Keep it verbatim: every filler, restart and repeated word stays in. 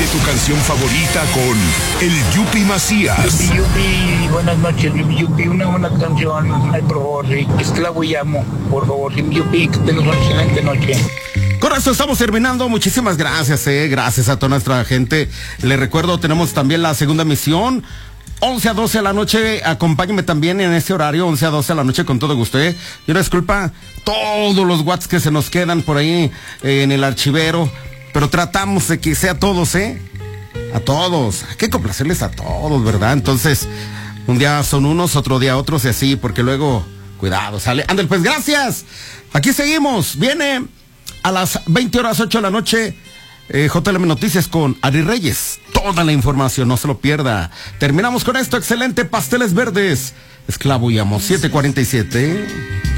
tu canción favorita con el Yupi Macías. Yupi, Yupi, buenas noches, Yupi, Yupi, una buena canción, ay, por favor, sí, esclavo y amo, por favor, Yupi, Yupi, que tengas una excelente noche. Con esto estamos terminando. Muchísimas gracias, eh, gracias a toda nuestra gente. Les recuerdo, tenemos también la segunda emisión, once a doce de la noche. Acompáñenme también en este horario, once a doce de la noche, con todo gusto, eh. Y una disculpa, todos los watts que se nos quedan por ahí eh, en el archivero, pero tratamos de que sea todos, eh. A todos, hay que complacerles a todos, ¿verdad? Entonces, un día son unos, otro día otros y así, porque luego, cuidado, sale. Ándale, pues gracias. Aquí seguimos. Viene a las veinte horas ocho de la noche, eh, J L M Noticias con Ari Reyes. Toda la información, no se lo pierda. Terminamos con esto, excelente, Pasteles Verdes, Esclavo y Amo, siete cuarenta y siete.